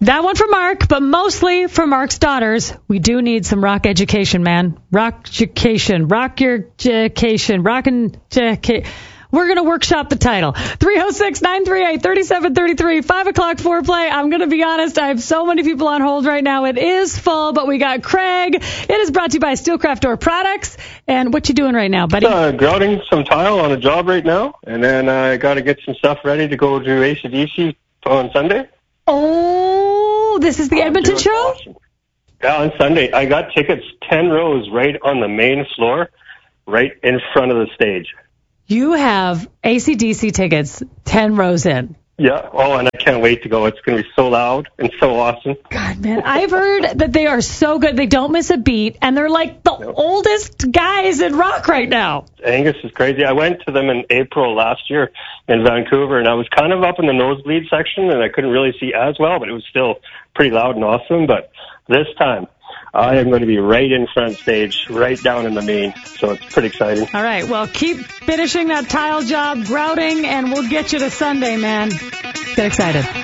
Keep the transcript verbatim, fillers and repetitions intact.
That one for Mark, but mostly for Mark's daughters. We do need some rock education, man. Rock education. Rock your education. Rockin' education. We're going to workshop the title. three oh six, nine three eight, three seven three three. five o'clock foreplay. I'm going to be honest. I have so many people on hold right now. It is full, but we got Craig. It is brought to you by Steelcraft Door Products. And what you doing right now, buddy? Uh, grouting some tile on a job right now. And then I got to get some stuff ready to go to A C D C on Sunday. Oh, this is the I'm Edmonton show? Awesome. Yeah, on Sunday. I got tickets ten rows right on the main floor, right in front of the stage. You have A C D C tickets ten rows in. Yeah. Oh, and I can't wait to go. It's going to be so loud and so awesome. God, man. I've heard that they are so good. They don't miss a beat, and they're like the nope. oldest guys in rock right now. Angus is crazy. I went to them in April last year in Vancouver, and I was kind of up in the nosebleed section, and I couldn't really see as well, but it was still pretty loud and awesome. But this time, I am going to be right in front stage, right down in the main, so it's pretty exciting. All right, well, keep finishing that tile job, grouting, and we'll get you to Sunday, man. Get excited.